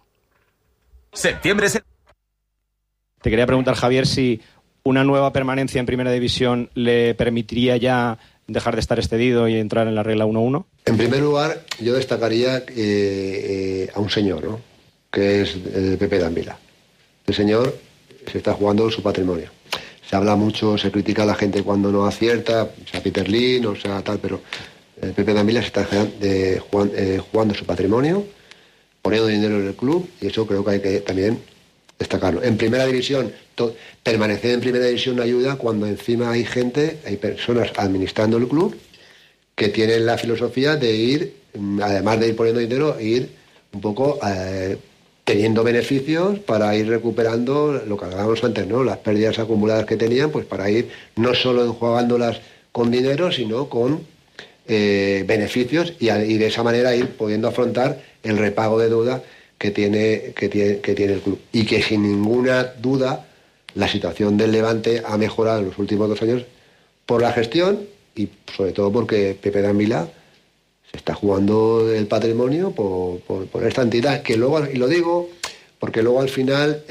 Te quería preguntar, Javier, si una nueva permanencia en Primera División le permitiría ya dejar de estar excedido y entrar en la regla 1-1. En primer lugar, yo destacaría a un señor, ¿no?, que es Pepe Dambila. El señor se está jugando su patrimonio. Se habla mucho, se critica a la gente cuando no acierta, sea Peter Lin, o sea tal, pero Pepe Dambila se está jugando su patrimonio, poniendo dinero en el club, y eso creo que hay que también destacarlo. En Primera División, permanecer en Primera División no ayuda cuando encima hay personas administrando el club que tienen la filosofía de ir, además de ir poniendo dinero, ir un poco teniendo beneficios para ir recuperando lo que hablábamos antes, ¿no?, las pérdidas acumuladas que tenían, pues para ir no solo enjuagándolas con dinero, sino con beneficios y de esa manera ir pudiendo afrontar el repago de deuda que tiene el club. Y que sin ninguna duda la situación del Levante ha mejorado en los últimos 2 años por la gestión y sobre todo porque Pepe Dambila se está jugando el patrimonio por esta entidad, que luego, y lo digo porque luego al final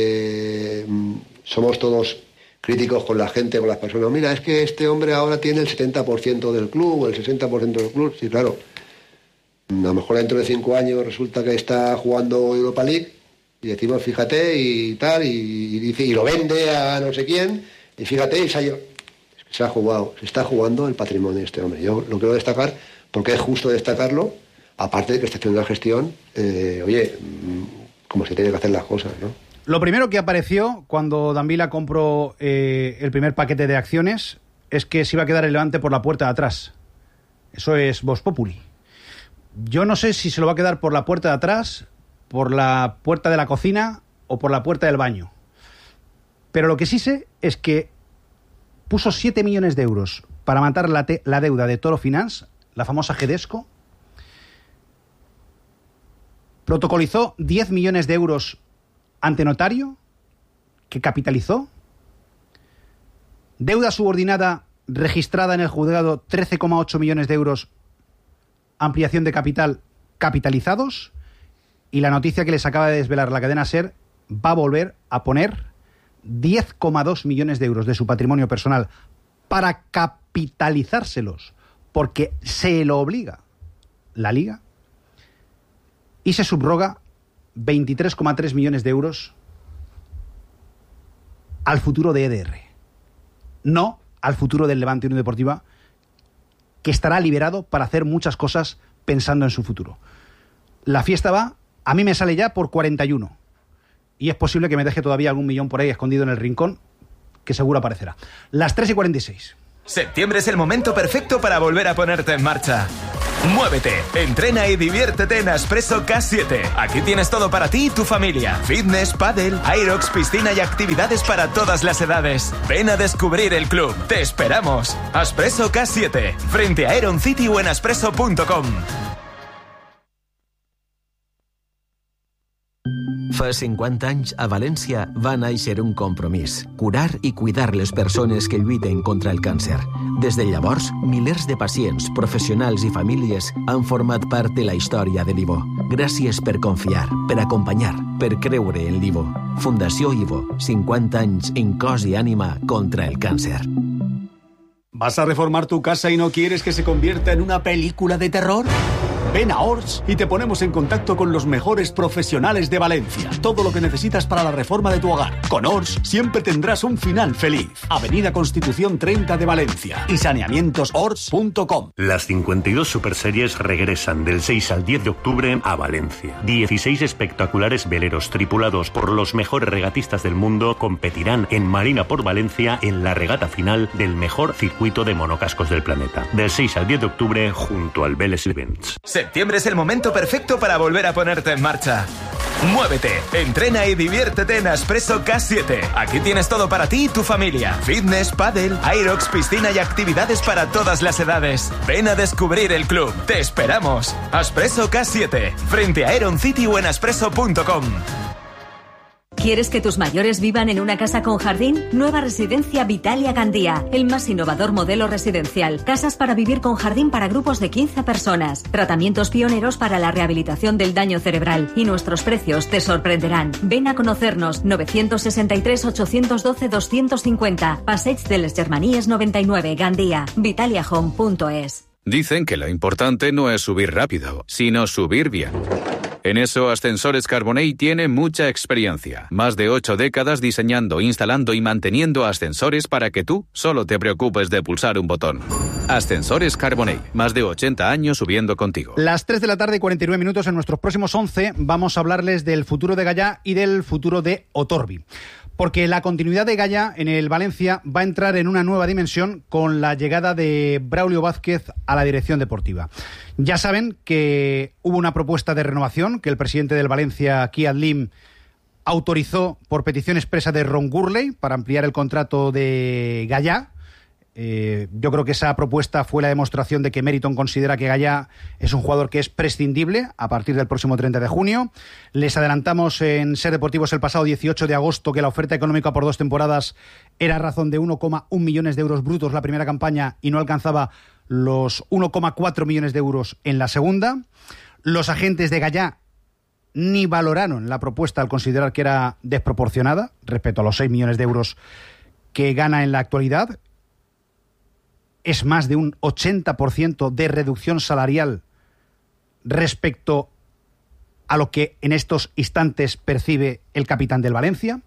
somos todos críticos con la gente, con las personas. Mira, es que este hombre ahora tiene el 70% del club o el 60% del club. Sí, claro. A lo mejor dentro de 5 años resulta que está jugando Europa League y decimos, fíjate, y tal, y dice, y lo vende a no sé quién, y fíjate, y se está jugando el patrimonio de este hombre. Yo lo quiero destacar porque es justo destacarlo, aparte de que está haciendo la gestión, como se tiene que hacer las cosas, ¿no? Lo primero que apareció cuando Dambila compró el primer paquete de acciones es que se iba a quedar el Levante por la puerta de atrás. Eso es Vox Populi. Yo no sé si se lo va a quedar por la puerta de atrás, por la puerta de la cocina o por la puerta del baño. Pero lo que sí sé es que puso 7 millones de euros para matar la deuda de Toro Finance, la famosa Gedesco. Protocolizó 10 millones de euros ante notario, que capitalizó. Deuda subordinada registrada en el juzgado, 13,8 millones de euros, ampliación de capital, capitalizados. Y la noticia que les acaba de desvelar la cadena SER, va a volver a poner 10,2 millones de euros de su patrimonio personal para capitalizárselos, porque se lo obliga la Liga, y se subroga 23,3 millones de euros al futuro de EDR, no al futuro del Levante Unión Deportiva, que estará liberado para hacer muchas cosas pensando en su futuro. La fiesta va, a mí me sale ya por 41. y es posible que me deje todavía algún millón por ahí escondido en el rincón, que seguro aparecerá. Las 3:46. Septiembre es el momento perfecto para volver a ponerte en marcha. Muévete, entrena y diviértete en Aspresso K7. Aquí tienes todo para ti y tu familia. Fitness, pádel, aerox, piscina y actividades para todas las edades. Ven a descubrir el club. Te esperamos. Aspresso K7, frente a Aeron City o en aspresso.com. Fa 50 anys, a València va néixer un compromís: curar i cuidar les persones que lluiten contra el càncer. Des de llavors, milers de pacients, professionals i famílies han format part de la història de l'Ivo. Gràcies per confiar, per acompanyar, per creure en l'Ivo. Fundació Ivo, 50 anys en cos i ànima contra el càncer. ¿Vas a reformar tu casa y no quieres que se convierta en una película de terror? Ven a Ors y te ponemos en contacto con los mejores profesionales de Valencia. Todo lo que necesitas para la reforma de tu hogar. Con Ors siempre tendrás un final feliz. Avenida Constitución 30 de Valencia y saneamientosors.com. Las 52 superseries regresan del 6 al 10 de octubre a Valencia. 16 espectaculares veleros tripulados por los mejores regatistas del mundo competirán en Marina por Valencia en la regata final del mejor circuito de monocascos del planeta. Del 6 al 10 de octubre junto al Vélez Events. Septiembre es el momento perfecto para volver a ponerte en marcha. Muévete, entrena y diviértete en Aspresso K7. Aquí tienes todo para ti y tu familia. Fitness, pádel, aerox, piscina y actividades para todas las edades. Ven a descubrir el club. Te esperamos. Aspresso K7, frente a Aeron City o en aspresso.com. ¿Quieres que tus mayores vivan en una casa con jardín? Nueva residencia Vitalia Gandía, el más innovador modelo residencial. Casas para vivir con jardín para grupos de 15 personas. Tratamientos pioneros para la rehabilitación del daño cerebral. Y nuestros precios te sorprenderán. Ven a conocernos. 963-812-250. Passeig de les Germanies 99, Gandía. vitaliahome.es. Dicen que lo importante no es subir rápido, sino subir bien. En eso, Ascensores Carbonell tiene mucha experiencia. Más de 8 décadas diseñando, instalando y manteniendo ascensores para que tú solo te preocupes de pulsar un botón. Ascensores Carbonell, más de 80 años subiendo contigo. Las 3 de la tarde y 49 minutos. En nuestros próximos 11 vamos a hablarles del futuro de Gallá y del futuro de Otorbi. Porque la continuidad de Gallá en el Valencia va a entrar en una nueva dimensión con la llegada de Braulio Vázquez a la dirección deportiva. Ya saben que hubo una propuesta de renovación que el presidente del Valencia, Kiat Lim, autorizó por petición expresa de Ron Gurley para ampliar el contrato de Gallá. Yo creo que esa propuesta fue la demostración de que Meriton considera que Gallá es un jugador que es prescindible a partir del próximo 30 de junio. Les adelantamos en Ser Deportivos el pasado 18 de agosto que la oferta económica por 2 temporadas era a razón de 1,1 millones de euros brutos la primera campaña y no alcanzaba los 1,4 millones de euros en la segunda. Los agentes de Gallá ni valoraron la propuesta al considerar que era desproporcionada respecto a los 6 millones de euros que gana en la actualidad. Es más de un 80% de reducción salarial respecto a lo que en estos instantes percibe el capitán del Valencia.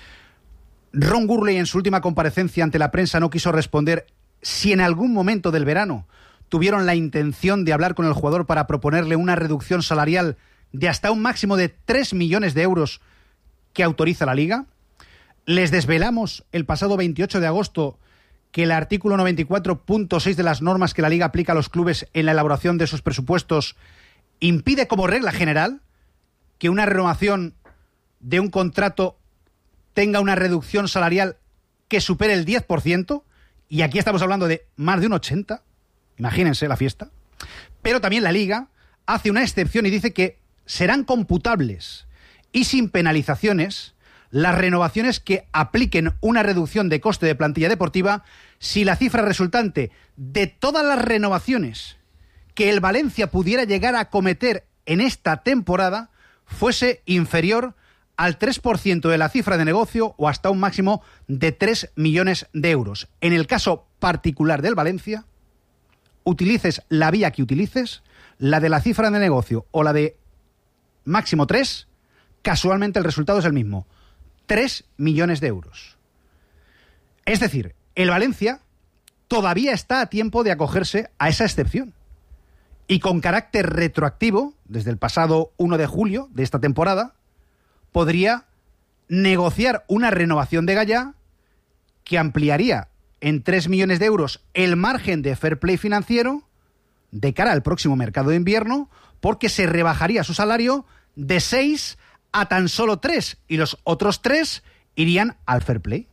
Ron Gurley, en su última comparecencia ante la prensa, no quiso responder si en algún momento del verano tuvieron la intención de hablar con el jugador para proponerle una reducción salarial de hasta un máximo de 3 millones de euros que autoriza la Liga. Les desvelamos el pasado 28 de agosto que el artículo 94.6 de las normas que la Liga aplica a los clubes en la elaboración de sus presupuestos impide como regla general que una renovación de un contrato tenga una reducción salarial que supere el 10%, y aquí estamos hablando de más de un 80%, imagínense la fiesta. Pero también la Liga hace una excepción y dice que serán computables y sin penalizaciones las renovaciones que apliquen una reducción de coste de plantilla deportiva si la cifra resultante de todas las renovaciones que el Valencia pudiera llegar a acometer en esta temporada fuese inferior al 3% de la cifra de negocio o hasta un máximo de 3 millones de euros. En el caso particular del Valencia, utilices la vía que utilices, la de la cifra de negocio o la de máximo 3, casualmente el resultado es el mismo. 3 millones de euros. Es decir, el Valencia todavía está a tiempo de acogerse a esa excepción. Y con carácter retroactivo, desde el pasado 1 de julio de esta temporada, podría negociar una renovación de Gallá que ampliaría en 3 millones de euros el margen de fair play financiero de cara al próximo mercado de invierno, porque se rebajaría su salario de 6 a tan solo 3 y los otros 3 irían al fair play.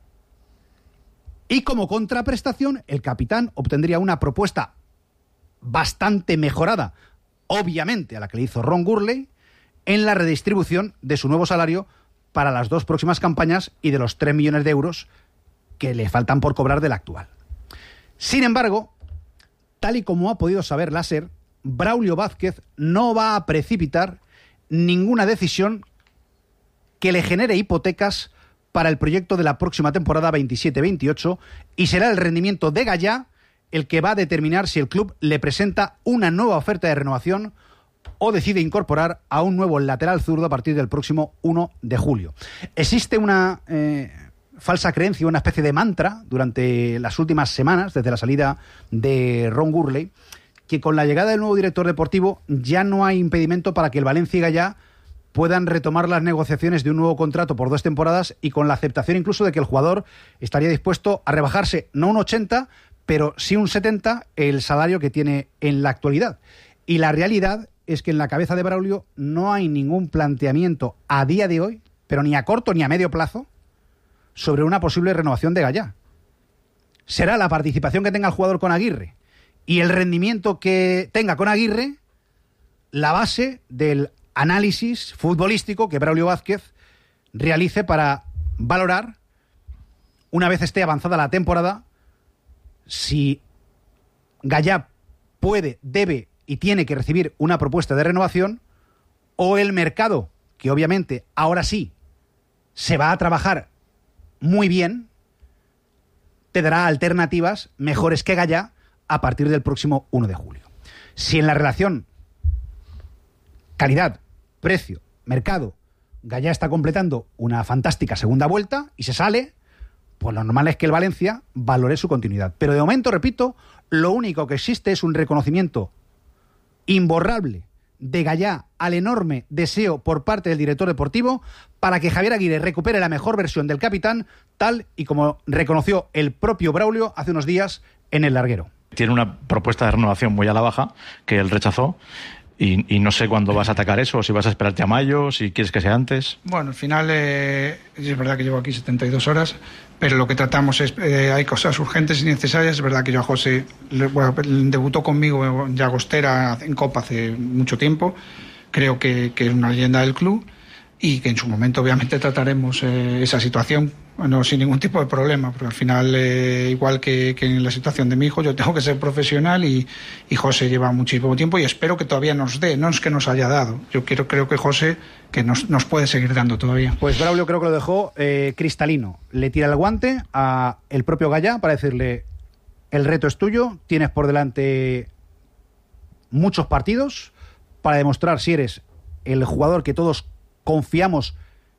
Y como contraprestación, el capitán obtendría una propuesta bastante mejorada, obviamente a la que le hizo Ron Gurley, en la redistribución de su nuevo salario para las 2 próximas campañas y de los 3 millones de euros que le faltan por cobrar del actual. Sin embargo, tal y como ha podido saber la SER, Braulio Vázquez no va a precipitar ninguna decisión que le genere hipotecas para el proyecto de la próxima temporada 27-28, y será el rendimiento de Gallá el que va a determinar si el club le presenta una nueva oferta de renovación o decide incorporar a un nuevo lateral zurdo a partir del próximo 1 de julio. Existe una falsa creencia, una especie de mantra durante las últimas semanas, desde la salida de Ron Gurley, que con la llegada del nuevo director deportivo ya no hay impedimento para que el Valencia y Gallá puedan retomar las negociaciones de un nuevo contrato por 2 temporadas, y con la aceptación incluso de que el jugador estaría dispuesto a rebajarse no un 80, pero sí un 70 el salario que tiene en la actualidad. Y la realidad es que en la cabeza de Braulio no hay ningún planteamiento a día de hoy, pero ni a corto ni a medio plazo, sobre una posible renovación de Gallá. Será la participación que tenga el jugador con Aguirre y el rendimiento que tenga con Aguirre la base del análisis futbolístico que Braulio Vázquez realice para valorar, una vez esté avanzada la temporada, si Gallá puede, debe y tiene que recibir una propuesta de renovación, o el mercado, que obviamente ahora sí se va a trabajar muy bien, te dará alternativas mejores que Gallá a partir del próximo 1 de julio. Si en la relación calidad, precio, mercado, Gallá está completando una fantástica segunda vuelta y se sale, pues lo normal es que el Valencia valore su continuidad. Pero de momento, repito, lo único que existe es un reconocimiento imborrable de Gallá al enorme deseo por parte del director deportivo para que Javier Aguirre recupere la mejor versión del capitán, tal y como reconoció el propio Braulio hace unos días en El Larguero. Tiene una propuesta de renovación muy a la baja que él rechazó, y no sé cuándo vas a atacar eso, si vas a esperarte a mayo, si quieres que sea antes. Bueno, al final es verdad que llevo aquí 72 horas, pero lo que tratamos es, hay cosas urgentes y necesarias. Es verdad que yo a José, debutó conmigo en Llagostera en Copa hace mucho tiempo, creo que es una leyenda del club, y que en su momento obviamente trataremos esa situación, bueno, sin ningún tipo de problema, porque al final, igual que en la situación de mi hijo, yo tengo que ser profesional, y José lleva muchísimo tiempo y espero que todavía nos dé, no es que nos haya dado. Yo creo que José que nos puede seguir dando todavía. Pues Braulio creo que lo dejó cristalino. Le tira el guante a el propio Gallá para decirle: el reto es tuyo, tienes por delante muchos partidos para demostrar si eres el jugador que todos confiamos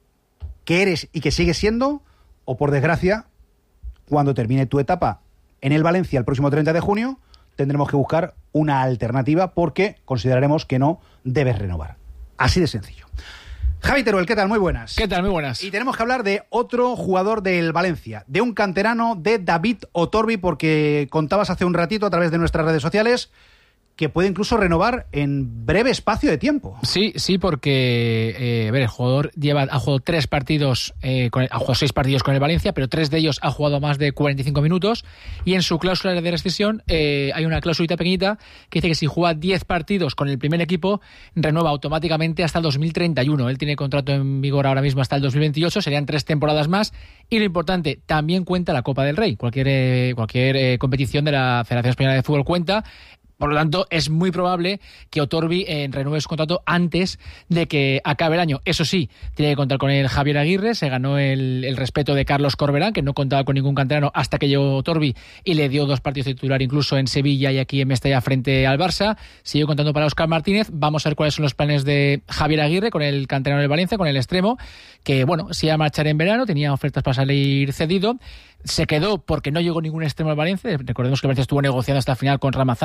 que eres y que sigues siendo, o por desgracia, cuando termine tu etapa en el Valencia el próximo 30 de junio, tendremos que buscar una alternativa porque consideraremos que no debes renovar. Así de sencillo. Javi Teruel, ¿qué tal? Muy buenas. ¿Qué tal? Muy buenas. Y tenemos que hablar de otro jugador del Valencia, de un canterano, de David Otorbi, porque contabas hace un ratito a través de nuestras redes sociales que puede incluso renovar en breve espacio de tiempo. Sí, porque el jugador ha jugado 3 partidos, ha jugado 6 partidos con el Valencia, pero 3 de ellos ha jugado más de 45 minutos, y en su cláusula de rescisión hay una cláusulita pequeñita que dice que si juega 10 partidos con el primer equipo, renueva automáticamente hasta el 2031. Él tiene contrato en vigor ahora mismo hasta el 2028, serían 3 temporadas más, y lo importante, también cuenta la Copa del Rey. Cualquier competición de la Federación Española de Fútbol cuenta. Por lo tanto, es muy probable que Otorbi renueve su contrato antes de que acabe el año. Eso sí, tiene que contar con el Javier Aguirre. Se ganó el respeto de Carlos Corberán, que no contaba con ningún canterano hasta que llegó Otorbi y le dio 2 partidos de titular incluso en Sevilla y aquí en Mestalla frente al Barça. Sigue contando para Óscar Martínez. Vamos a ver cuáles son los planes de Javier Aguirre con el canterano del Valencia, con el extremo, que bueno, se iba a marchar en verano, tenía ofertas para salir cedido. Se quedó porque no llegó ningún extremo al Valencia. Recordemos que el Valencia estuvo negociando hasta el final con Ramazani, por ejemplo,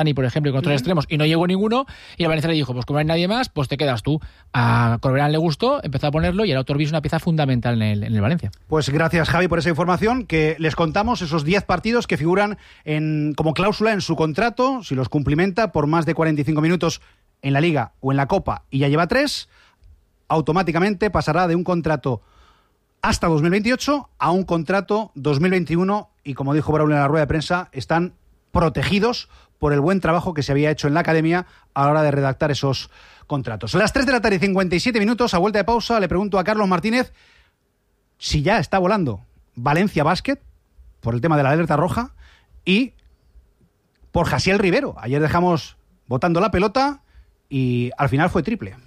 ejemplo, con 3 extremos y no llegó ninguno, y el Valencia le dijo, pues como no hay nadie más, pues te quedas tú. A Corberán le gustó, empezó a ponerlo y el autor es una pieza fundamental en el Valencia. Pues gracias, Javi, por esa información, que les contamos esos 10 partidos que figuran como cláusula en su contrato. Si los cumplimenta por más de 45 minutos en la Liga o en la Copa y ya lleva 3, automáticamente pasará de un contrato hasta 2028 a un contrato 2021, y como dijo Braulio en la rueda de prensa, están protegidos por el buen trabajo que se había hecho en la academia a la hora de redactar esos contratos. Las 3 de la tarde y 57 minutos, a vuelta de pausa, le pregunto a Carlos Martínez si ya está volando Valencia Basket por el tema de la alerta roja y por Jasiel Rivero. Ayer dejamos botando la pelota y al final fue triple.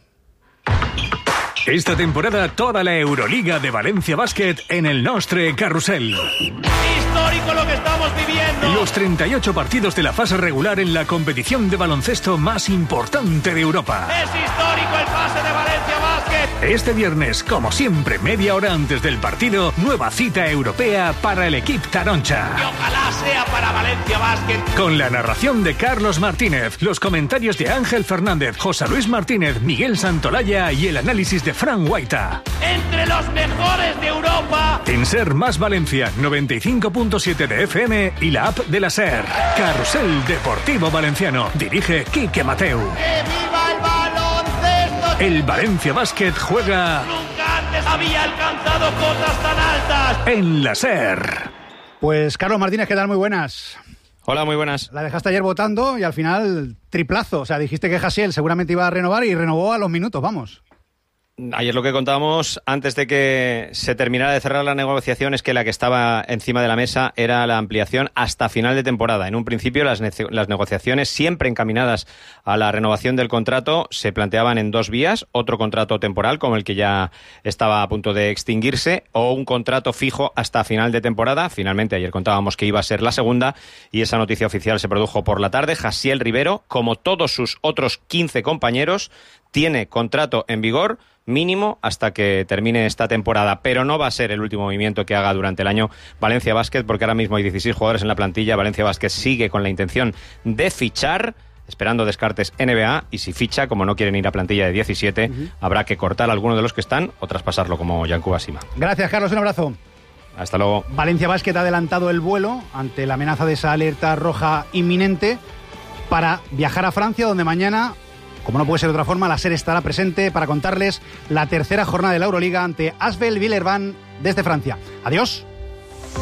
Esta temporada toda la Euroliga de Valencia Basket en el Nostre Carrusel. Histórico lo que estamos viviendo. Los 38 partidos de la fase regular en la competición de baloncesto más importante de Europa. Es histórico el pase de Valencia Basket. Este viernes, como siempre, media hora antes del partido, nueva cita europea para el equipo Taroncha. Y ojalá sea para Valencia Basket. Con la narración de Carlos Martínez, los comentarios de Ángel Fernández, José Luis Martínez, Miguel Santolaya y el análisis de Fran Guaita. Entre los mejores de Europa. En Ser Más Valencia, 95.7 de FM y la app de la Ser. Carrusel Deportivo Valenciano. Dirige Quique Mateu. ¡Que viva el baloncesto! El Valencia Basket juega... Nunca antes había alcanzado cotas tan altas. En la Ser. Pues Carlos Martínez, ¿qué tal? Muy buenas. Hola, muy buenas. La dejaste ayer votando y al final triplazo. O sea, dijiste que Jasiel seguramente iba a renovar y renovó a los minutos, vamos. Ayer lo que contábamos antes de que se terminara de cerrar la negociación es que la que estaba encima de la mesa era la ampliación hasta final de temporada. En un principio las negociaciones, siempre encaminadas a la renovación del contrato, se planteaban en 2 vías: otro contrato temporal como el que ya estaba a punto de extinguirse, o un contrato fijo hasta final de temporada. Finalmente ayer contábamos que iba a ser la segunda, y esa noticia oficial se produjo por la tarde. Jasiel Rivero, como todos sus otros 15 compañeros, tiene contrato en vigor mínimo hasta que termine esta temporada, pero no va a ser el último movimiento que haga durante el año Valencia Basket, porque ahora mismo hay 16 jugadores en la plantilla. Valencia Basket sigue con la intención de fichar, esperando descartes NBA, y si ficha, como no quieren ir a plantilla de 17, habrá que cortar a alguno de los que están o traspasarlo, como Yankuba Sima. Gracias, Carlos, un abrazo. Hasta luego. Valencia Basket ha adelantado el vuelo ante la amenaza de esa alerta roja inminente para viajar a Francia, donde mañana, como no puede ser de otra forma, la SER estará presente para contarles la tercera jornada de la Euroliga ante Asvel Villeurbanne desde Francia. Adiós.